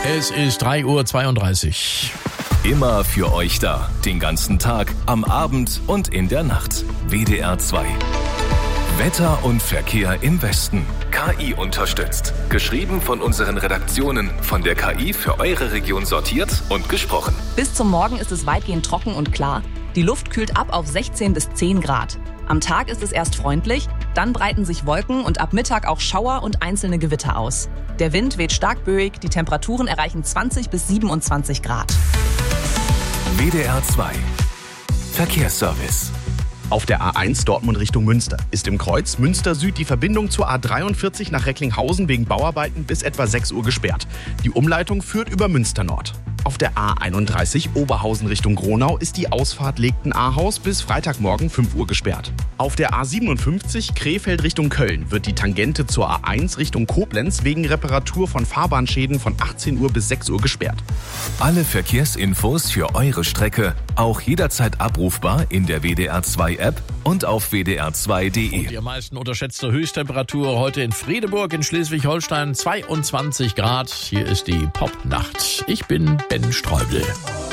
Es ist 3:32 Uhr. Immer für euch da. Den ganzen Tag, am Abend und in der Nacht. WDR 2. Wetter und Verkehr im Westen. KI unterstützt. Geschrieben von unseren Redaktionen. Von der KI für eure Region sortiert und gesprochen. Bis zum Morgen ist es weitgehend trocken und klar. Die Luft kühlt ab auf 16 bis 10 Grad. Am Tag ist es erst freundlich, dann breiten sich Wolken und ab Mittag auch Schauer und einzelne Gewitter aus. Der Wind weht stark böig, die Temperaturen erreichen 20 bis 27 Grad. WDR 2. Verkehrsservice. Auf der A1 Dortmund Richtung Münster ist im Kreuz Münster Süd die Verbindung zur A43 nach Recklinghausen wegen Bauarbeiten bis etwa 6 Uhr gesperrt. Die Umleitung führt über Münster Nord. Auf der A31 Oberhausen Richtung Gronau ist die Ausfahrt Legten-Ahaus bis Freitagmorgen 5 Uhr gesperrt. Auf der A57 Krefeld Richtung Köln wird die Tangente zur A1 Richtung Koblenz wegen Reparatur von Fahrbahnschäden von 18 Uhr bis 6 Uhr gesperrt. Alle Verkehrsinfos für eure Strecke auch jederzeit abrufbar in der WDR 2 App und auf wdr2.de. Die am meisten unterschätzte Höchsttemperatur heute in Fredeburg in Schleswig-Holstein 22 Grad. Hier ist die Popnacht. Ich bin Ben Streubel.